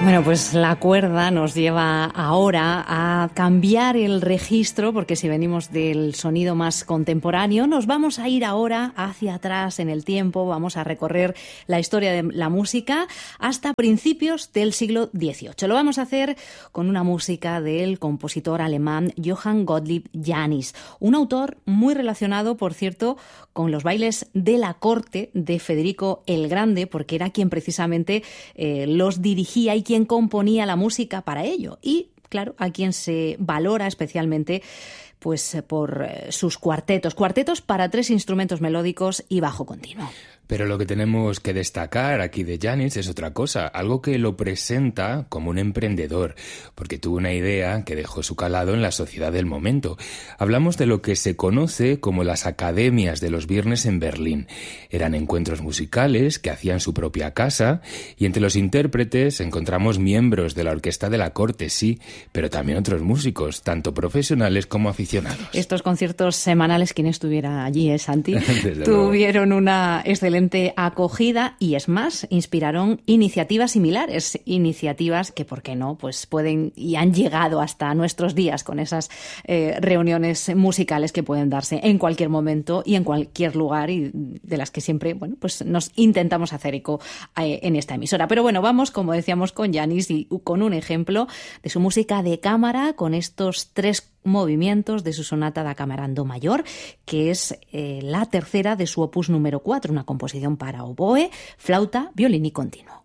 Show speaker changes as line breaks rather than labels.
Bueno, pues la cuerda nos lleva ahora a cambiar el registro, porque si venimos del sonido más contemporáneo, nos vamos a ir ahora hacia atrás en el tiempo, vamos a recorrer la historia de la música hasta principios del siglo XVIII. Lo vamos a hacer con una música del compositor alemán Johann Gottlieb Jannis, un autor muy relacionado, por cierto, con los bailes de la corte de Federico el Grande, porque era quien precisamente los dirigía y quien componía la música para ello. Y, claro, a quien se valora especialmente pues por sus cuartetos para 3 instrumentos melódicos y bajo continuo.
Pero lo que tenemos que destacar aquí de Jannis es otra cosa, algo que lo presenta como un emprendedor, porque tuvo una idea que dejó su calado en la sociedad del momento. Hablamos de lo que se conoce como las academias de los viernes en Berlín. Eran encuentros musicales que hacían su propia casa, y entre los intérpretes encontramos miembros de la orquesta de la corte, sí, pero también otros músicos, tanto profesionales como aficionados.
Estos conciertos semanales, quien estuviera allí, Santi, tuvieron una excelente acogida y, es más, inspiraron iniciativas similares, iniciativas que, ¿por qué no?, pues pueden y han llegado hasta nuestros días con esas reuniones musicales que pueden darse en cualquier momento y en cualquier lugar, y de las que siempre, bueno, pues nos intentamos hacer eco en esta emisora. Pero bueno, vamos, como decíamos, con Jannis y con un ejemplo de su música de cámara, con estos 3 movimientos de su sonata da cámara en do mayor, que es la tercera de su opus número 4, una composición para oboe, flauta, violín y continuo.